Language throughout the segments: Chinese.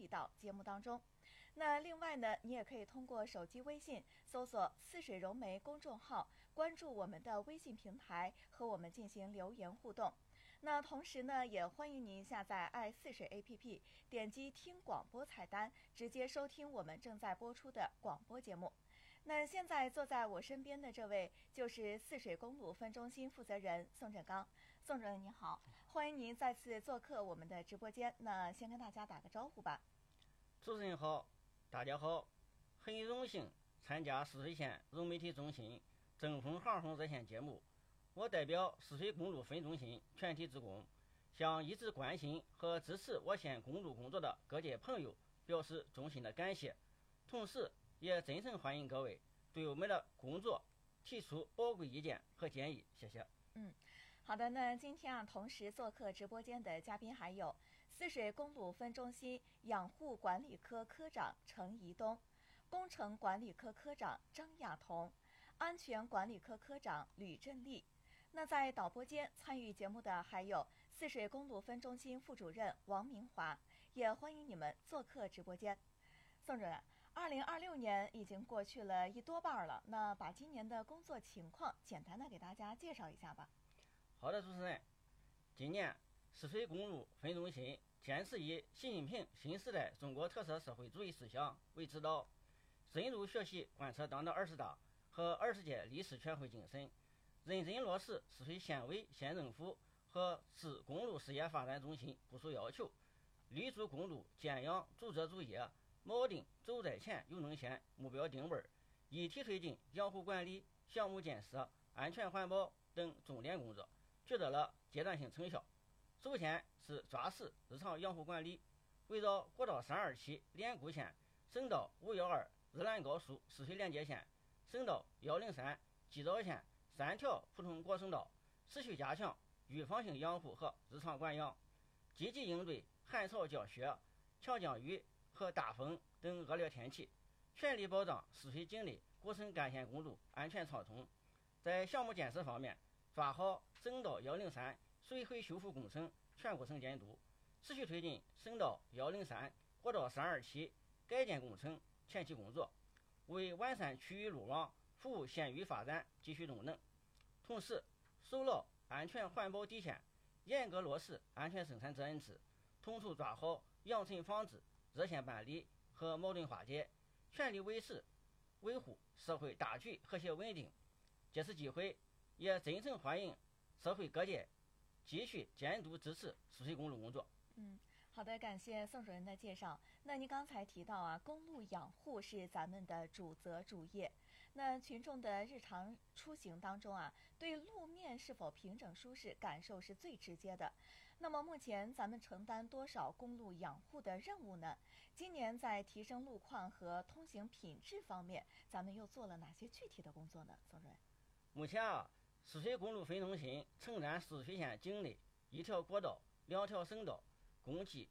到节目当中。那另外呢，你也可以通过手机微信搜索似水融媒公众号，关注我们的微信平台，和我们进行留言互动。那同时呢，也欢迎您下载爱似水 APP， 点击听广播菜单，直接收听我们正在播出的广播节目。那现在坐在我身边的这位就是泗水公路分中心负责人宋振刚。宋主任您好，欢迎您再次做客我们的直播间。那先跟大家打个招呼吧。 主持人好，大家好，很荣幸参加泗水县融媒体中心争锋航空热线节目。我代表泗水公路分中心全体职工，向一直关心和支持我县公路工作的各界朋友表示衷心的感谢，同时也真诚欢迎各位对我们的工作提出宝贵意见和建议，谢谢。 好的，那今天同时做客直播间的嘉宾还有泗水公路分中心养护管理科科长程宜东、工程管理科科长张亚彤、安全管理科科长吕振利。那在导播间参与节目的还有泗水公路分中心副主任王明华，也欢迎你们做客直播间。宋主任，2026年已经过去了一多半了，那把今年的工作情况简单的给大家介绍一下吧。 好的，主持人，今年泗水公路分中心坚持以习近平新时代中国特色社会主义思想为指导，深入学习贯彻党的20大和20届历史全会精神，认真落实泗水县委县政府和市公路事业发展中心部署要求，立足公路建养主责主业，锚定走在前有能先目标定位，一体推进养护管理、项目建设、安全环保等重点工作，取得了阶段性成效。首先是抓实日常养护管理，围绕国道327连固线、省道512日兰高速泗水连接线、省道103吉枣线3条普通国省道，持续加强预防性养护和日常管养，积极应对寒潮降雪、强降雨和大风等恶劣天气，全力保障泗水境内国省干线公路安全畅通。在项目建设方面，抓好省道103水毁修复工程全过程监督，持续推进省道103、国道327改建工程前期工作，为完善区域路网、服务县域发展继续动能。同时，守牢安全环保底线，严格落实安全生产责任制，统筹抓好扬尘防治、热线办理和矛盾化解，全力维护社会大局和谐稳定。借此机会，也真诚欢迎社会各界继续监督支持泗水公路工作。 好的，感谢宋主任的介绍。那您刚才提到公路养护是咱们的主责主业。那群众的日常出行当中对路面是否平整舒适感受是最直接的。那么目前咱们承担多少公路养护的任务呢？今年在提升路况和通行品质方面，咱们又做了哪些具体的工作呢？宋主任， 目前泗水公路分中心承担泗水县境内1条国道、2条省道共计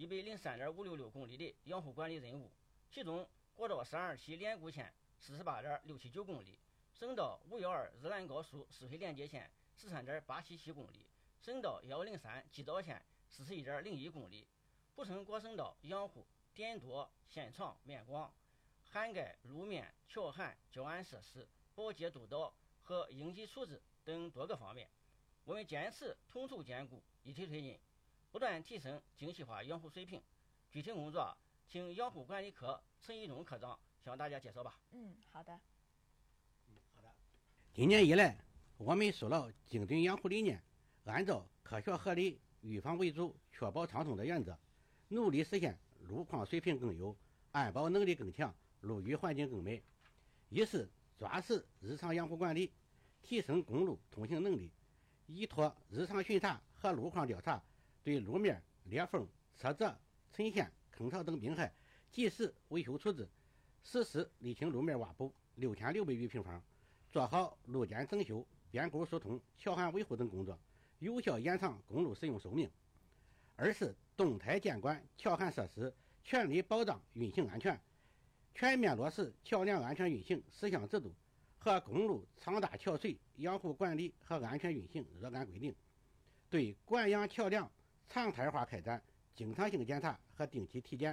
103.566公里的养护管理任务，其中国道327连固线48.679公里，省道512日兰高速泗水连接线13.877公里，省道103吉枣线41.01公里。不称国省道养护点多线长面广，涵盖路面、桥涵、交安设施、保洁督导和应急处置等多个方面。我们坚持统筹兼顾，一体推进，不断提升精细化养护水平。具体工作请养护管理科陈宜东科长向大家介绍吧。 好的。 好的。今年以来，我们塑牢精准养护理念，按照科学合理、预防为主、确保畅通的原则，努力实现路况水平更优、安保能力更强、路域环境更美。一是抓实日常养护管理，提升公路通行能力，依托日常巡查和路况调查，对路面裂缝、车辙、沉陷、坑槽等病害及时维修处置，实施沥青路面挖补6600余平方，做好路肩整修、边沟疏通、桥涵维护等工作，有效延长公路使用寿命。二是动态监管桥涵设施，全力保障运行安全，全面落实桥梁安全运行10项制度和公路长大桥隧养护管理和安全运行若干规定，对管养桥梁常态化开展经常性检查和定期体检，